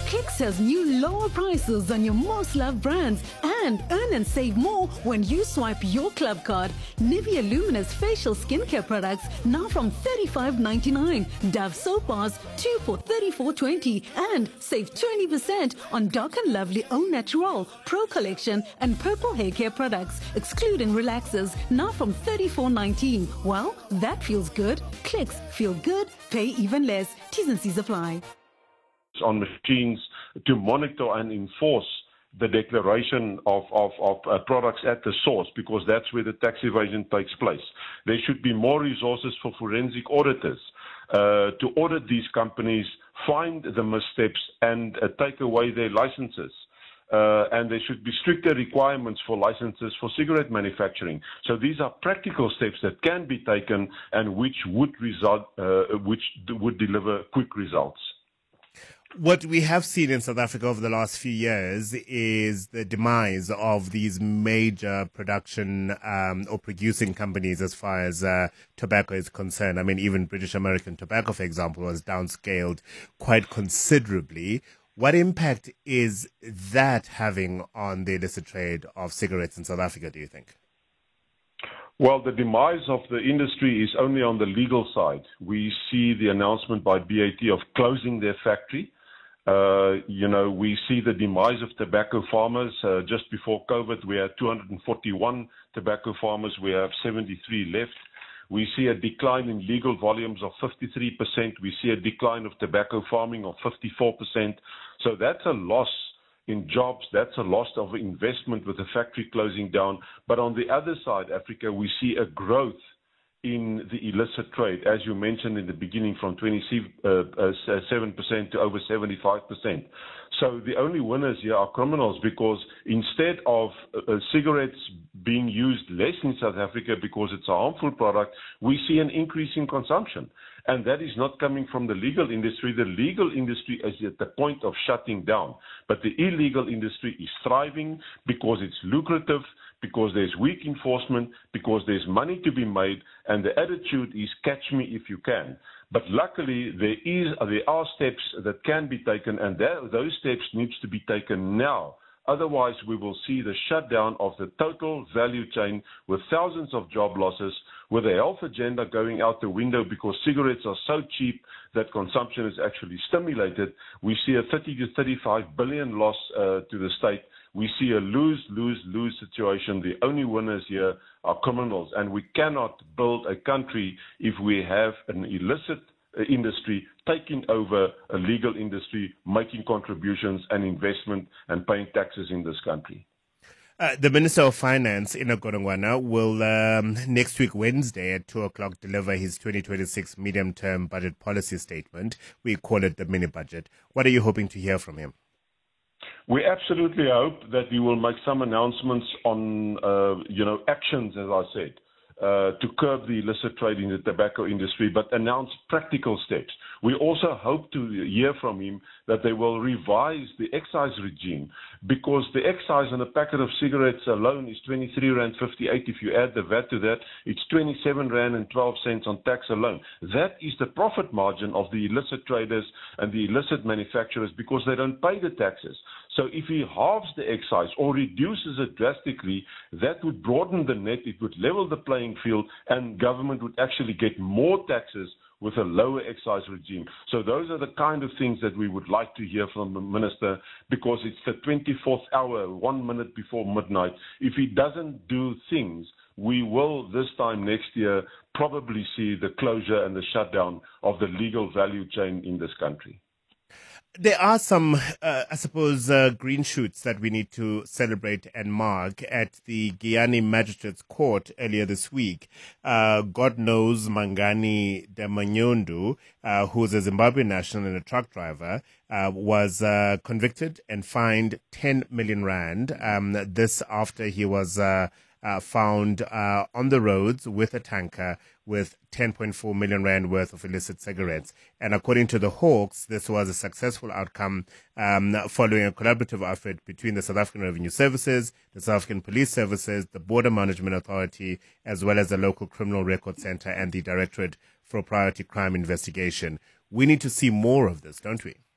Clicks has new lower prices on your most loved brands and earn and save more when you swipe your club card. Nivea Luminous facial skincare products now from $35.99. Dove soap bars 2 for $34.20 and save 20% on Dark and Lovely Au Naturel Pro Collection and Purple Hair Care products, excluding relaxers, now from $34.19. Well, that feels good. Clicks feel good, pay even less. T's and C's apply. On machines to monitor and enforce the declaration of products at the source, because that's where the tax evasion takes place. There should be more resources for forensic auditors to audit these companies, find the missteps, and take away their licenses. And there should be stricter requirements for licenses for cigarette manufacturing. So these are practical steps that can be taken and which would deliver quick results. What we have seen in South Africa over the last few years is the demise of these major production or producing companies as far as tobacco is concerned. I mean, even British American Tobacco, for example, was downscaled quite considerably. What impact is that having on the illicit trade of cigarettes in South Africa, do you think? Well, the demise of the industry is only on the legal side. We see the announcement by BAT of closing their factory. We see the demise of tobacco farmers. Just before COVID, we had 241 tobacco farmers. We have 73 left. We see a decline in legal volumes of 53%. We see a decline of tobacco farming of 54%. So that's a loss in jobs. That's a loss of investment with the factory closing down. But on the other side, Africa, we see a growth in the illicit trade, as you mentioned in the beginning, from 27% to over 75%. So the only winners here are criminals, because instead of cigarettes being used less in South Africa because it's a harmful product, we see an increase in consumption. And that is not coming from the legal industry. The legal industry is at the point of shutting down. But the illegal industry is thriving because it's lucrative, because there's weak enforcement, because there's money to be made, and the attitude is catch me if you can. But luckily, there are steps that can be taken, and those steps need to be taken now. Otherwise, we will see the shutdown of the total value chain with thousands of job losses, with the health agenda going out the window because cigarettes are so cheap that consumption is actually stimulated. We see a 30 to 35 billion loss to the state. We see a lose-lose-lose situation. The only winners here are criminals, and we cannot build a country if we have an illicit industry taking over a legal industry, making contributions and investment and paying taxes in this country. The Minister of Finance, Enoch Godongwana, will next week, Wednesday at 2 o'clock, deliver his 2026 medium-term budget policy statement. We call it the mini-budget. What are you hoping to hear from him? We absolutely hope that he will make some announcements on, actions, as I said, to curb the illicit trade in the tobacco industry, but announce practical steps. We also hope to hear from him that they will revise the excise regime, because the excise on a packet of cigarettes alone is 23 Rand 58. If you add the VAT to that, it's 27 Rand and 12 cents on tax alone. That is the profit margin of the illicit traders and the illicit manufacturers, because they don't pay the taxes. So if he halves the excise or reduces it drastically, that would broaden the net, it would level the playing field, and government would actually get more taxes with a lower excise regime. So those are the kind of things that we would like to hear from the minister, because it's the 24th hour, 1 minute before midnight. If he doesn't do things, we will this time next year probably see the closure and the shutdown of the legal value chain in this country. There are some, green shoots that we need to celebrate and mark at the Giyani Magistrates Court earlier this week. God knows Mangani Damanyondu, who's a Zimbabwean national and a truck driver, was convicted and fined 10 million rand. This after he was found on the roads with a tanker with 10.4 million rand worth of illicit cigarettes. And according to the Hawks, this was a successful outcome following a collaborative effort between the South African Revenue Services, the South African Police Services, the Border Management Authority, as well as the local Criminal Record Center and the Directorate for Priority Crime Investigation. We need to see more of this, don't we?